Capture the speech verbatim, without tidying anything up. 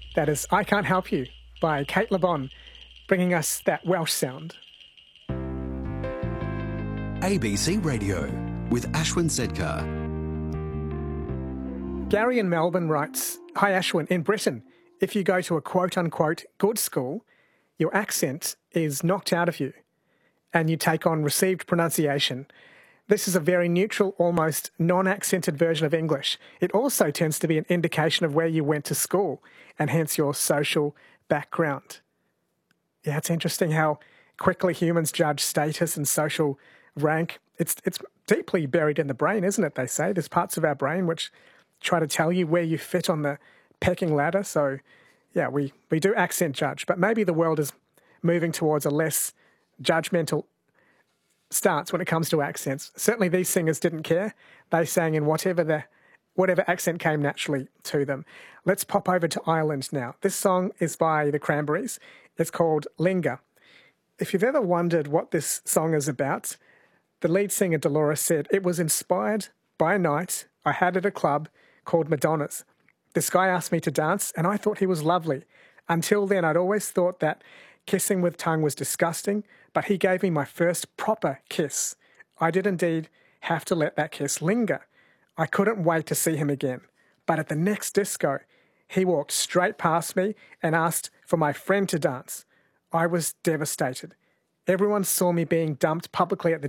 That is I Can't Help You by Kate LeBon, bringing us that Welsh sound. A B C Radio with Ashwin Sedkar. Gary in Melbourne writes, "Hi Ashwin, in Britain, if you go to a quote-unquote good school, your accent is knocked out of you and you take on received pronunciation. This is a very neutral, almost non-accented version of English. It also tends to be an indication of where you went to school and hence your social background." Yeah, it's interesting how quickly humans judge status and social rank. It's it's deeply buried in the brain, isn't it, they say? There's parts of our brain which try to tell you where you fit on the pecking ladder. So, yeah, we, we do accent judge, but maybe the world is moving towards a less judgmental stance when it comes to accents. Certainly these singers didn't care. They sang in whatever the whatever accent came naturally to them. Let's pop over to Ireland now. This song is by the Cranberries. It's called Linger. If you've ever wondered what this song is about, the lead singer Dolores said, "It was inspired by a night I had at a club called Madonna's. This guy asked me to dance and I thought he was lovely. Until then, I'd always thought that kissing with tongue was disgusting, but he gave me my first proper kiss. I did indeed have to let that kiss linger. I couldn't wait to see him again. But at the next disco, he walked straight past me and asked for my friend to dance. I was devastated. Everyone saw me being dumped publicly at the